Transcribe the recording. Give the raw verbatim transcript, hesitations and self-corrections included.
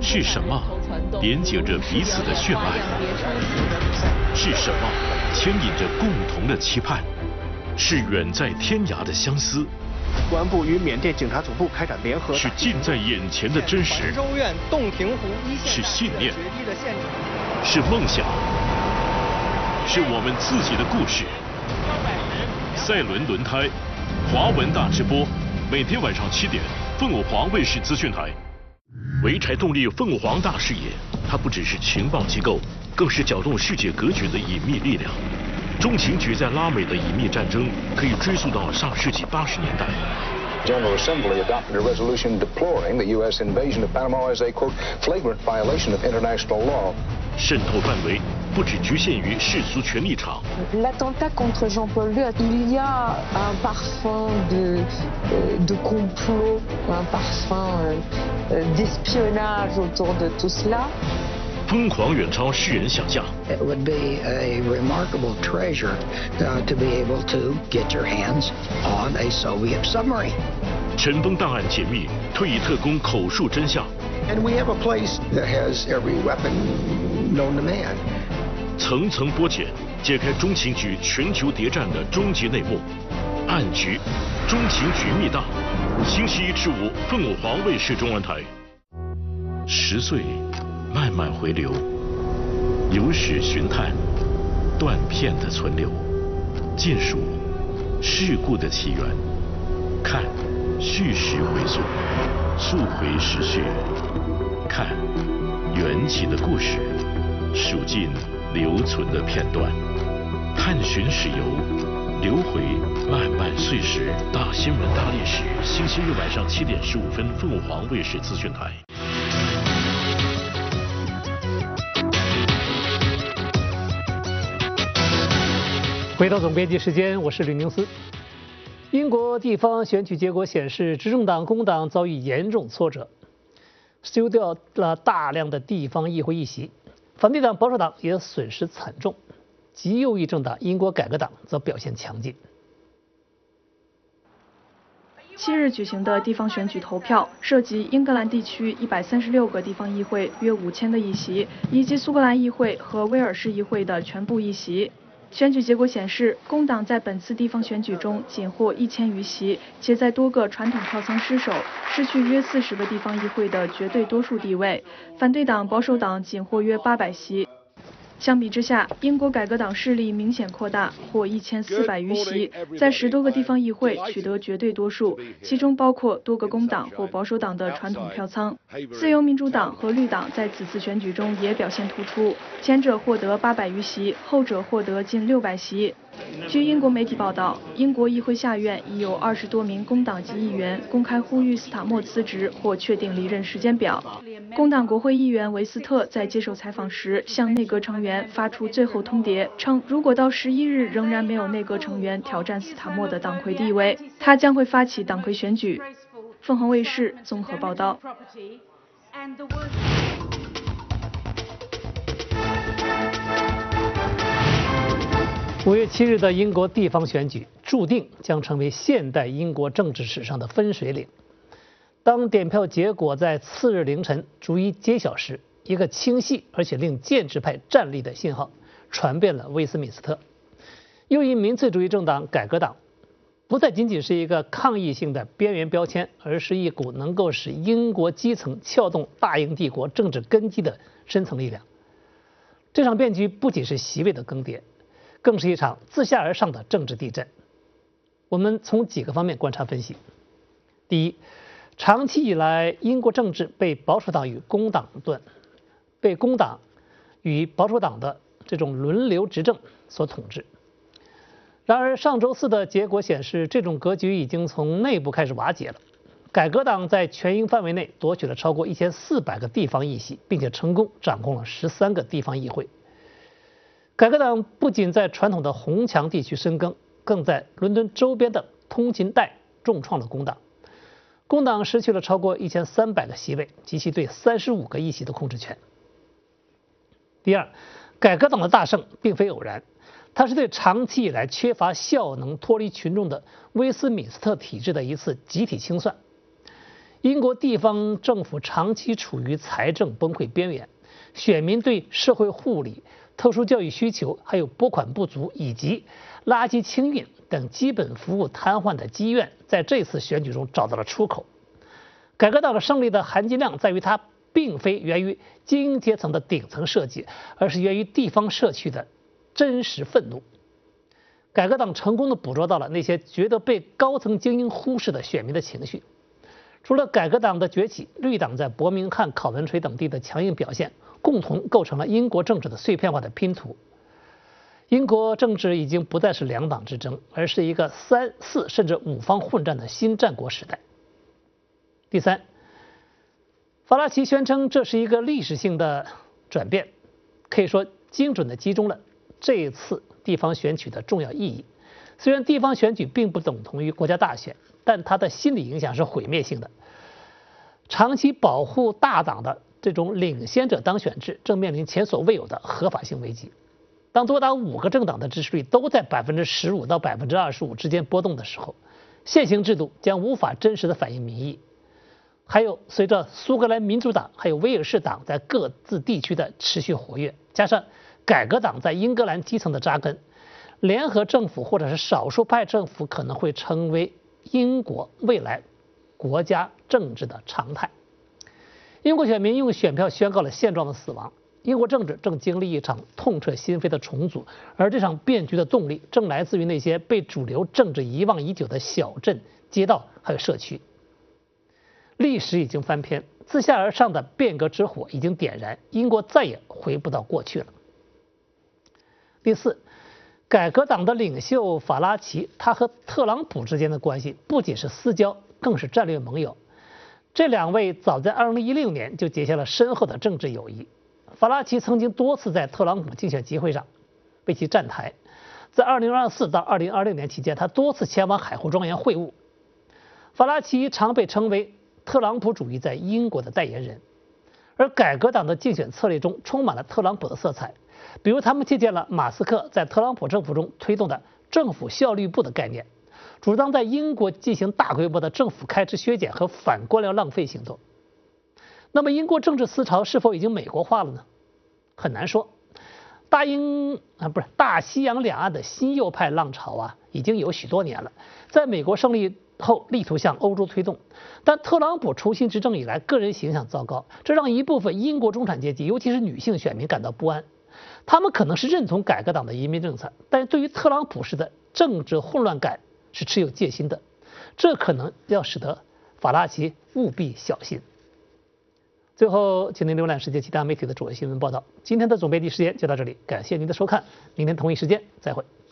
是什么连接着彼此的血脉？是什么牵引着共同的期盼？是远在天涯的相思。 公安部与缅甸警察总部开展联合。 是近在眼前的真实。 州院洞庭湖一线。 是信念。是梦想。是我们自己的故事。赛伦轮胎，华文大直播，每天晚上七点，凤凰卫视资讯台。潍柴动力凤凰大视野，它不只是情报机构，更是搅动世界格局的隐秘力量。中情局在拉美的隐秘战争可以追溯到上世纪八十年代。 General Assembly adopted a resolution deploring the U S invasion of Panama as a quote flagrant violation of international law. 渗透范围不只局限于世俗权力场。 L'attentat contre Jean-Paul Leu, il y a un parfum de de complot, un parfum d'espionnage autour de tout cela. 疯狂远超世人想象。 It would be a remarkable treasure uh, to be able to get your hands on a Soviet submarine. 尘封档案解密，退役特工口述真相。 And we have a place that has every weapon known to man. 层层剥茧，揭开中情局全球谍战的终极内幕。暗局，中情局密档。星期一至五，凤凰卫视中文台。十岁。慢慢回流，有史寻探，断片的存留，尽数事故的起源，看叙事回溯，溯回时序，看缘起的故事，数尽留存的片段，探寻史游，流回漫漫岁时。大新闻大历史，星期日晚上七点十五分，凤凰卫视资讯台。 回到总编辑时间，我是吕宁思。英国地方选举结果显示，执政党工党遭遇严重挫折，丢掉了大量的地方议会议席；反对党保守党也损失惨重。极右翼政党英国改革党则表现强劲。 七日举行的地方选举投票涉及英格兰地区一百三十六个地方议会约五千个议席，以及苏格兰议会和威尔士议会的全部议席。选举结果显示，工党在本次地方选举中仅获一千余席，且在多个传统票仓失守，失去约四十个地方议会的绝对多数地位。反对党保守党仅获约八百席。相比之下，英国改革党势力明显扩大，获一千四百余席，在十多个地方议会取得绝对多数，其中包括多个工党或保守党的传统票仓。自由民主党和绿党在此次选举中也表现突出，前者获得八百余席，后者获得近六百席。据英国媒体报道，英国议会下院已有二十多名工党籍议员公开呼吁斯塔默辞职或确定离任时间表。工党国会议员维斯特在接受采访时向内阁成员发出最后通牒，称如果到十一日仍然没有内阁成员挑战斯塔默的党魁地位，他将会发起党魁选举。凤凰卫视综合报道。 五月七日的英国地方选举注定将成为现代英国政治史上的分水岭。当点票结果在次日凌晨逐一揭晓时，一个清晰而且令建制派站立的信号传遍了威斯敏斯特。右翼民粹主义政党改革党不再仅仅是一个抗议性的边缘标签，而是一股能够使英国基层撬动大英帝国政治根基的深层力量。这场变局不仅是席位的更迭，更是一场自下而上的政治地震。我们从几个方面观察分析。第一，长期以来，英国政治被保守党与工党盾，被工党与保守党的这种轮流执政所统治。然而，上周四的结果显示，这种格局已经从内部开始瓦解了。改革党在全英范围内夺取了超过一千四百个地方议席，并且成功掌控了十三个地方议会。改革党不仅在传统的红墙地区深耕，更在伦敦周边的通勤带重创了工党。工党失去了超过一千三百个席位及其对三十五个议席的控制权。第二，改革党的大胜并非偶然，它是对长期以来缺乏效能、脱离群众的威斯敏斯特体制的一次集体清算。 英国地方政府长期处于财政崩溃边缘，选民对社会护理、特殊教育需求，还有拨款不足以及垃圾清运等基本服务瘫痪的积怨，在这次选举中找到了出口。改革党的胜利的含金量在于它并非源于精英阶层的顶层设计，而是源于地方社区的真实愤怒。改革党成功地捕捉到了那些觉得被高层精英忽视的选民的情绪。除了改革党的崛起，绿党在伯明翰、考文垂等地的强硬表现，共同构成了英国政治的碎片化的拼图。英国政治已经不再是两党之争，而是一个三四甚至五方混战的新战国时代。第三，法拉奇宣称这是一个历史性的转变，可以说精准地击中了这一次地方选举的重要意义。虽然地方选举并不等同于国家大选，但它的心理影响是毁灭性的。长期保护大党的这种领先者当选制正面临前所未有的合法性危机。当多达五个政党的支持率都在百分之十五到百分之二十五之间波动的时候，现行制度将无法真实的反映民意。还有，随着苏格兰民主党还有威尔士党在各自地区的持续活跃，加上改革党在英格兰基层的扎根，联合政府或者是少数派政府可能会成为英国未来国家政治的常态。英国选民用选票宣告了现状的死亡。英国政治正经历一场痛彻心扉的重组，而这场变局的动力正来自于那些被主流政治遗忘已久的小镇、街道还有社区。历史已经翻篇，自下而上的变革之火已经点燃，英国再也回不到过去了。第四，改革党的领袖法拉奇，他和特朗普之间的关系不仅是私交，更是战略盟友。这两位早在二零一六年就结下了深厚的政治友谊。法拉奇曾经多次在特朗普竞选集会上为其站台，在二零二四到二零二六年期间，他多次前往海湖庄园会晤。法拉奇常被称为特朗普主义在英国的代言人，而改革党的竞选策略中充满了特朗普的色彩，比如他们借鉴了马斯克在特朗普政府中推动的政府效率部的概念，主张在英国进行大规模的政府开支削减和反官僚浪费行动。那么英国政治思潮是否已经美国化了呢？很难说。大英啊不是大西洋两岸的新右派浪潮啊，已经有许多年了，在美国胜利后力图向欧洲推动，但特朗普重新执政以来，个人形象糟糕，这让一部分英国中产阶级，尤其是女性选民感到不安。他们可能是认同改革党的移民政策，但是对于特朗普式的政治混乱感是持有戒心的，这可能要使得法拉奇务必小心。最后，请您浏览世界其他媒体的主要新闻报道。今天的总编辑时间就到这里，感谢您的收看，明天同一时间再会。